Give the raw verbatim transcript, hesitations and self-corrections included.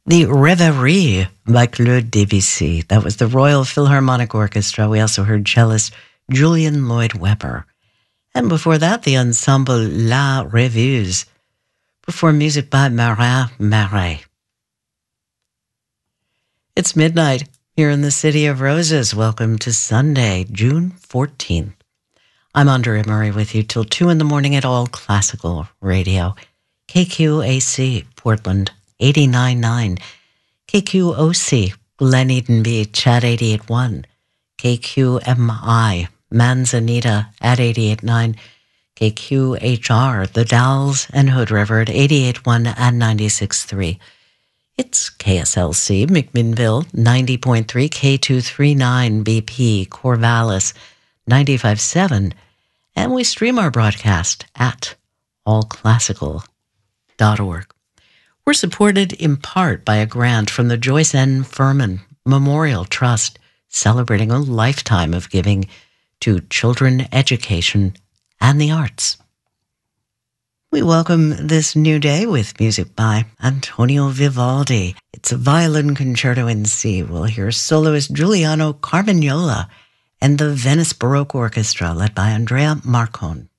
The Reverie by Claude Debussy. That was the Royal Philharmonic Orchestra. We also heard cellist Julian Lloyd-Webber. And before that, the ensemble La Rêveuse. Before music by Marin Marais. It's midnight here in the City of Roses. Welcome to Sunday, June fourteenth. I'm Andrea Murray with you till two in the morning at All Classical Radio. K Q A C, Portland, eighty-nine point nine. K Q O C, Glen Eden Beach at eighty-eight point one. K Q M I, Manzanita at eighty-eight point nine. K Q H R, The Dalles and Hood River at eighty-eight point one and ninety-six point three. It's K S L C, McMinnville, ninety point three, K two thirty-nine B P, Corvallis, ninety-five point seven, and we stream our broadcast at all classical dot org. We're supported in part by a grant from the Joyce N. Furman Memorial Trust, celebrating a lifetime of giving to children, education, and the arts. We welcome this new day with music by Antonio Vivaldi. It's a violin concerto in C. We'll hear soloist Giuliano Carmagnola and the Venice Baroque Orchestra led by Andrea Marcon.